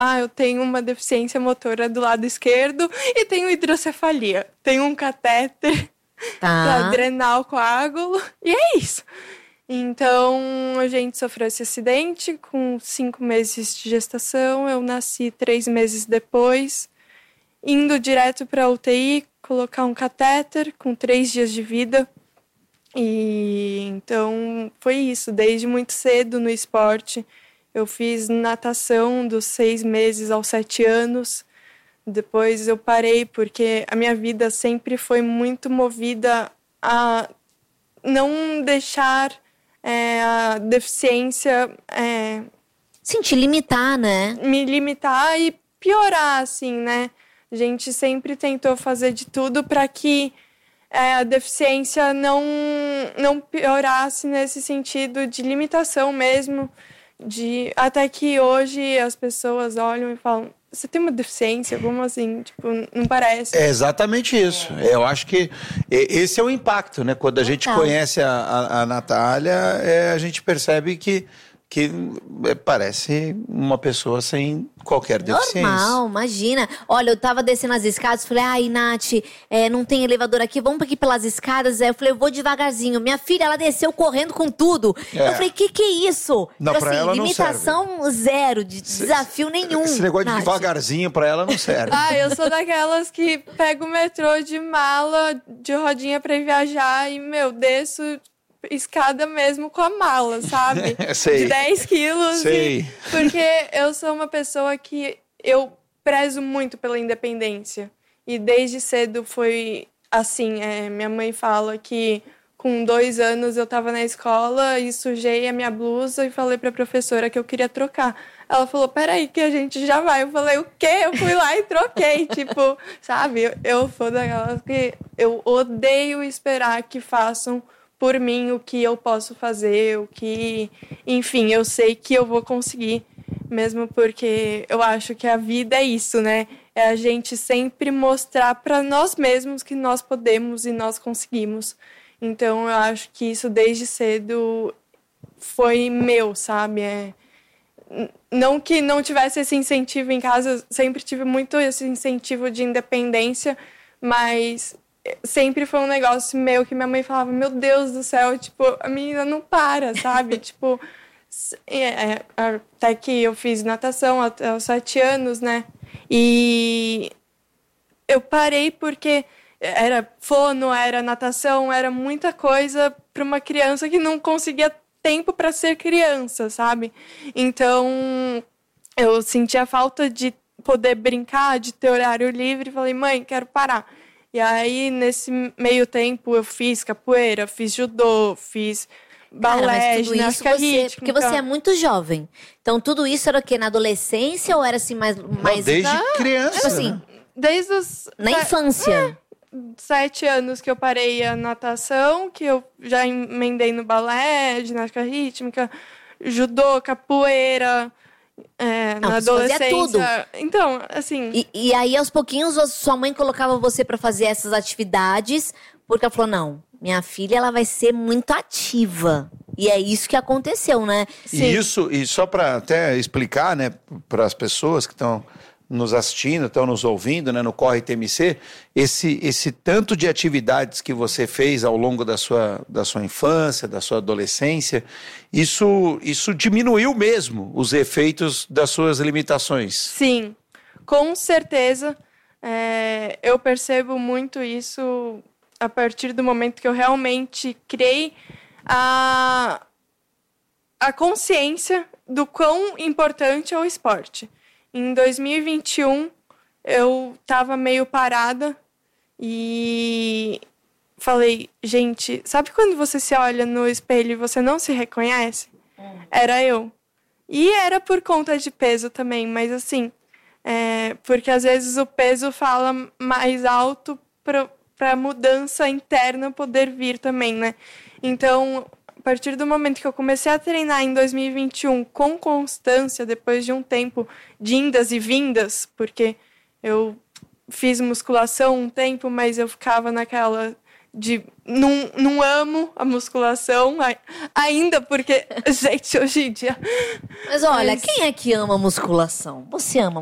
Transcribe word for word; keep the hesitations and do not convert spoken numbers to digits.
Ah, eu tenho uma deficiência motora do lado esquerdo e tenho hidrocefalia. Tenho um catéter Tá. pra drenar o coágulo. E é isso. Então, a gente sofreu esse acidente com cinco meses de gestação. Eu nasci três meses depois, indo direto para U T I, colocar um catéter com três dias de vida. E então, foi isso. Desde muito cedo no esporte. Eu fiz natação dos seis meses aos sete anos. Depois eu parei porque a minha vida sempre foi muito movida a não deixar é, a deficiência é, Sim, te limitar, né? me limitar e piorar, assim, né? A gente sempre tentou fazer de tudo para que é, a deficiência não, não piorasse nesse sentido de limitação mesmo. De, até que hoje as pessoas olham e falam: você tem uma deficiência? Como assim? Tipo, não parece. É exatamente isso. É. Eu acho que esse é o impacto, né? Quando a gente Total. conhece a, a, a Natália, é, a gente percebe que, que é, parece uma pessoa sem qualquer deficiência. Normal, imagina. Olha, eu tava descendo as escadas, falei, ai, Nath, é, não tem elevador aqui, vamos aqui pelas escadas. Aí eu falei, eu vou devagarzinho. Minha filha, ela desceu correndo com tudo. É. Eu falei, que que é isso? Não, Tipo pra ela não limitação zero, de desafio nenhum. Esse negócio de Nath. devagarzinho pra ela não serve. Ah, eu sou daquelas que pego o metrô de mala, de rodinha pra ir viajar e, meu, desço escada mesmo com a mala, sabe? Sei. De dez quilos. Sei. E, porque eu sou uma pessoa que eu prezo muito pela independência. E desde cedo foi assim. É, minha mãe fala que com dois anos eu tava na escola e sujei a minha blusa e falei pra professora que eu queria trocar. Ela falou, peraí que a gente já vai. Eu falei, o quê? Eu fui lá e troquei. Tipo, sabe? Eu, eu sou daquelas que eu odeio esperar que façam por mim o que eu posso fazer, o que... Enfim, eu sei que eu vou conseguir, mesmo porque eu acho que a vida é isso, né? É a gente sempre mostrar para nós mesmos que nós podemos e nós conseguimos. Então, eu acho que isso desde cedo foi meu, sabe? É... Não que não tivesse esse incentivo em casa, eu sempre tive muito esse incentivo de independência, mas sempre foi um negócio meu que minha mãe falava, meu Deus do céu, tipo, a menina não para, sabe? Tipo, é, até que eu fiz natação até os sete anos, né? E eu parei porque era fono, era natação, era muita coisa para uma criança que não conseguia tempo para ser criança, sabe? Então, eu sentia falta de poder brincar, de ter horário livre, e falei, mãe, quero parar. E aí, nesse meio tempo, eu fiz capoeira, fiz judô, fiz balé, ginástica rítmica. Porque você é muito jovem. Então, tudo isso era o quê? Na adolescência ou era assim mais... mais Não, desde na, criança, tipo assim, né? Desde os... Na infância. É, sete anos que eu parei a natação, que eu já emendei no balé, ginástica rítmica, judô, capoeira... É, Não, na você fazia adolescência. tudo. Então, assim... E, e aí, aos pouquinhos, sua mãe colocava você pra fazer essas atividades, porque ela falou, não, minha filha, ela vai ser muito ativa. E é isso que aconteceu, né? E isso, e só para até explicar, né, para as pessoas que estão nos assistindo, estão nos ouvindo, né, no Corre T M C, esse, esse tanto de atividades que você fez ao longo da sua, da sua infância, da sua adolescência, isso, isso diminuiu mesmo os efeitos das suas limitações. Sim, com certeza. É, eu percebo muito isso a partir do momento que eu realmente criei a, a consciência do quão importante é o esporte. Em dois mil e vinte e um, eu estava meio parada e falei, gente, sabe quando você se olha no espelho e você não se reconhece? Hum. Era eu. E era por conta de peso também, mas assim, é, porque às vezes o peso fala mais alto para a mudança interna poder vir também, né? Então, a partir do momento que eu comecei a treinar em dois mil e vinte e um com constância, depois de um tempo de indas e vindas, porque eu fiz musculação um tempo, mas eu ficava naquela de não, não amo a musculação ainda, porque, gente, hoje em dia... Mas olha, Mas... quem é que ama musculação? Você ama